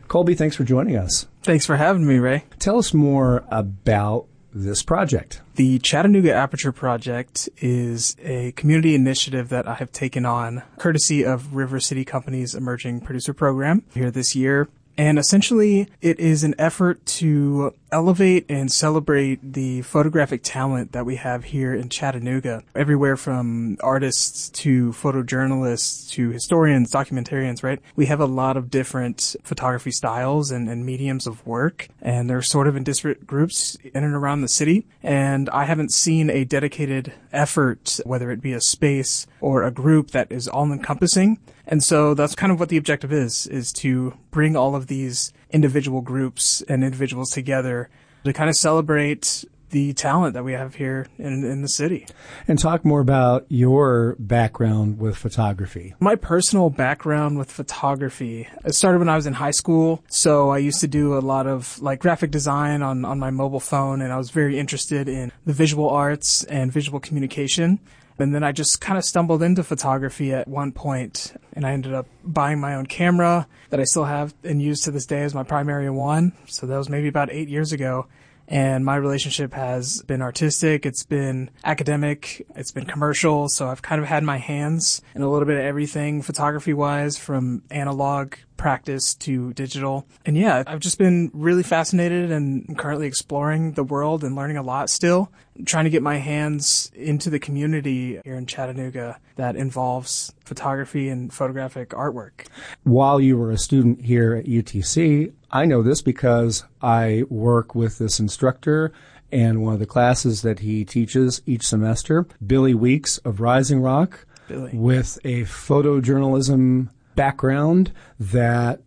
Colby, thanks for joining us. Thanks for having me, Ray. Tell us more about this project. The Chattanooga Aperture Project is a community initiative that I have taken on courtesy of River City Company's Emerging Producer Program here this year. And essentially, it is an effort to elevate and celebrate the photographic talent that we have here in Chattanooga. Everywhere from artists to photojournalists to historians, documentarians, right? We have a lot of different photography styles and mediums of work, and they're sort of in disparate groups in and around the city. And I haven't seen a dedicated effort, whether it be a space or a group that is all-encompassing. And so that's kind of what the objective is to bring all of these individual groups and individuals together to kind of celebrate the talent that we have here in the city. And talk more about your background with photography. My personal background with photography, it started when I was in high school. So I used to do a lot of graphic design on my mobile phone, and I was very interested in the visual arts and visual communication. And then I just kind of stumbled into photography at one point, and I ended up buying my own camera that I still have and use to this day as my primary one. So that was maybe about 8 years ago. And my relationship has been artistic, it's been academic, it's been commercial. So I've kind of had my hands in a little bit of everything photography-wise, from analog practice to digital. And yeah, I've just been really fascinated and currently exploring the world and learning a lot still, trying to get my hands into the community here in Chattanooga that involves photography and photographic artwork. While you were a student here at UTC, I know this because I work with this instructor, and one of the classes that he teaches each semester, Billy Weeks of Rising Rock, with a photojournalism background that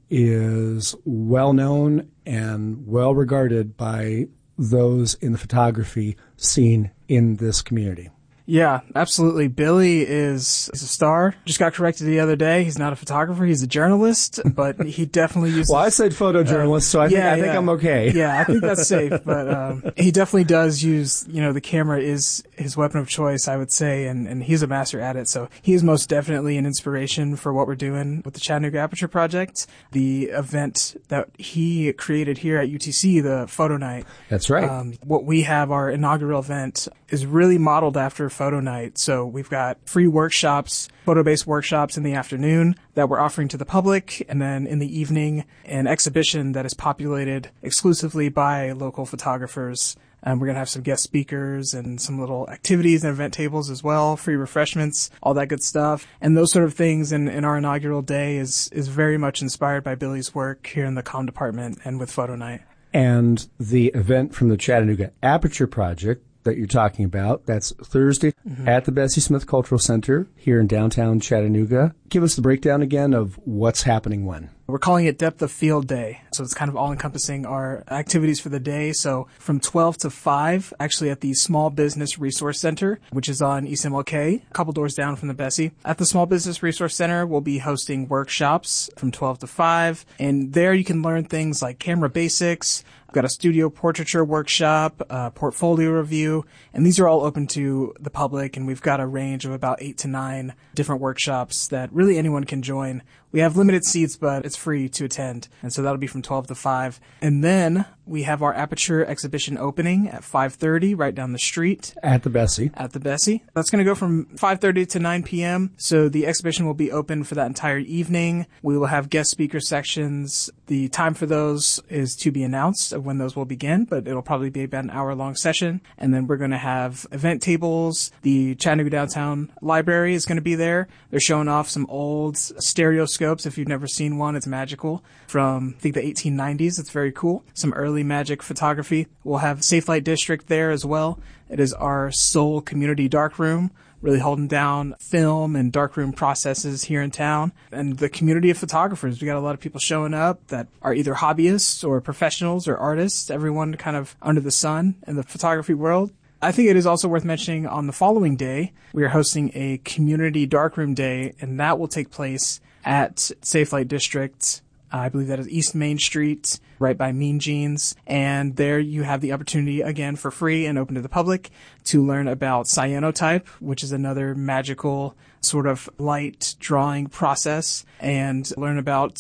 is well known and well regarded by those in the photography scene in this community. Yeah, absolutely. Billy is a star. Just got corrected the other day. He's not a photographer. He's a journalist, but he definitely uses... Well, I said photojournalist, so I think I'm okay. Yeah, I think that's safe. But he definitely does use, the camera is his weapon of choice, I would say, and he's a master at it. So he is most definitely an inspiration for what we're doing with the Chattanooga Aperture Project. The event that he created here at UTC, the Photo Night. That's right. What we have, our inaugural event, is really modeled after Photo Night. So we've got free workshops, photo-based workshops in the afternoon that we're offering to the public, and then in the evening, an exhibition that is populated exclusively by local photographers. We're going to have some guest speakers and some little activities and event tables as well, free refreshments, all that good stuff. And those sort of things in our inaugural day is very much inspired by Billy's work here in the comm department and with Photo Night. And the event from the Chattanooga Aperture Project that you're talking about, that's Thursday at the Bessie Smith Cultural Center here in downtown Chattanooga. Give us the breakdown again of what's happening when. We're calling it Depth of Field Day. So it's kind of all-encompassing our activities for the day. So from 12 to 5, actually at the Small Business Resource Center, which is on East MLK, a couple doors down from the Bessie. At the Small Business Resource Center, we'll be hosting workshops from 12 to 5. And there you can learn things like camera basics. We've got a studio portraiture workshop, portfolio review, and these are all open to the public, and we've got a range of about 8 to 9 different workshops that really anyone can join. We have limited seats, but it's free to attend, and so that'll be from 12 to 5. And then we have our Aperture exhibition opening at 5:30 right down the street. At the Bessie. At the Bessie. That's going to go from 5:30 to 9 p.m., so the exhibition will be open for that entire evening. We will have guest speaker sections. The time for those is to be announced of when those will begin, but it'll probably be about an hour-long session. And then we're going to have event tables. The Chattanooga Downtown Library is going to be there. They're showing off some old stereoscopes. If you've never seen one, it's magical. From, I think, the 1890s. It's very cool. Some early magic photography. We'll have Safe Light District there as well. It is our sole community darkroom, really holding down film and darkroom processes here in town. And the community of photographers, we got a lot of people showing up that are either hobbyists or professionals or artists, everyone kind of under the sun in the photography world. I think it is also worth mentioning on the following day, we are hosting a community darkroom day, and that will take place at Safe Light District. I believe that is East Main Street, right by Mean Jeans. And there you have the opportunity, again, for free and open to the public, to learn about cyanotype, which is another magical sort of light drawing process, and learn about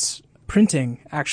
printing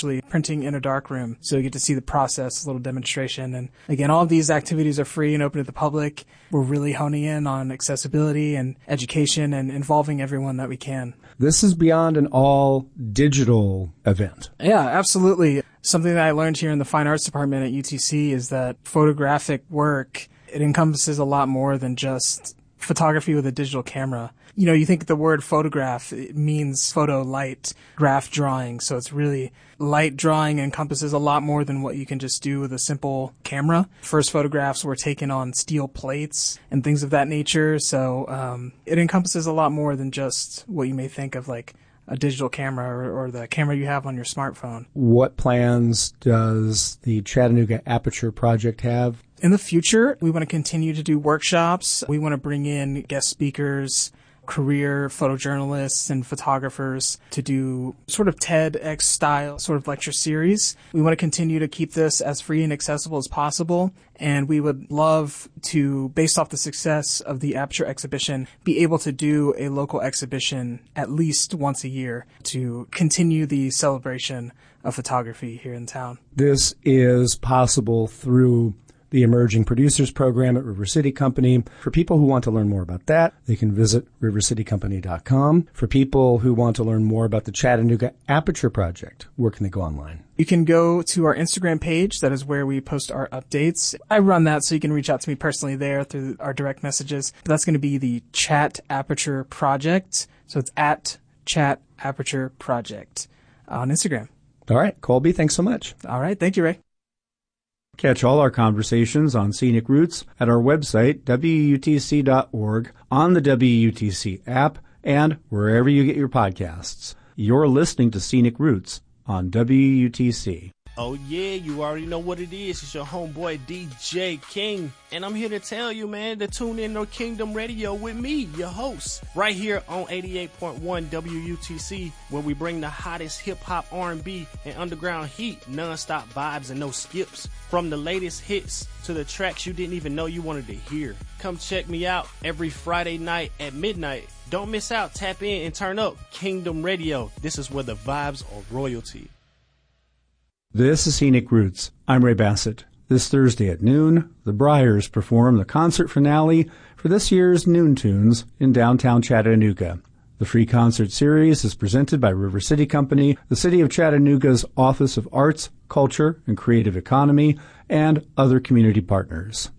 in a dark room. So you get to see the process, a little demonstration. And again, all of these activities are free and open to the public. We're really honing in on accessibility and education and involving everyone that we can. This is beyond an all digital event. Yeah, absolutely. Something that I learned here in the Fine Arts Department at UTC is that photographic work, it encompasses a lot more than just photography with a digital camera. You think the word photograph, it means photo, light, graph drawing. So it's really light drawing encompasses a lot more than what you can just do with a simple camera. First photographs were taken on steel plates and things of that nature. So it encompasses a lot more than just what you may think of like a digital camera or the camera you have on your smartphone. What plans does the Chattanooga Aperture Project have? In the future, we want to continue to do workshops. We want to bring in guest speakers, career photojournalists and photographers to do sort of TEDx style sort of lecture series. We want to continue to keep this as free and accessible as possible. And we would love to, based off the success of the Aperture exhibition, be able to do a local exhibition at least once a year to continue the celebration of photography here in town. This is possible through the Emerging Producers Program at River City Company. For people who want to learn more about that, they can visit rivercitycompany.com. For people who want to learn more about the Chattanooga Aperture Project, where can they go online? You can go to our Instagram page. That is where we post our updates. I run that, so you can reach out to me personally there through our direct messages. But that's going to be the Chat Aperture Project. So it's at Chat Aperture Project on Instagram. All right. Colby, thanks so much. All right. Thank you, Ray. Catch all our conversations on Scenic Roots at our website, WUTC.org, on the WUTC app, and wherever you get your podcasts. You're listening to Scenic Roots on WUTC. Oh yeah, you already know what it is. It's your homeboy DJ King. And I'm here to tell you, man, to tune in to Kingdom Radio with me, your host, right here on 88.1 WUTC, where we bring the hottest hip-hop, R&B, and underground heat, non-stop vibes and no skips. From the latest hits to the tracks you didn't even know you wanted to hear. Come check me out every Friday night at midnight. Don't miss out. Tap in and turn up Kingdom Radio. This is where the vibes are royalty. This is Scenic Roots. I'm Ray Bassett. This Thursday at noon, the Briars perform the concert finale for this year's Noon Tunes in downtown Chattanooga. The free concert series is presented by River City Company, the City of Chattanooga's Office of Arts, Culture, and Creative Economy, and other community partners.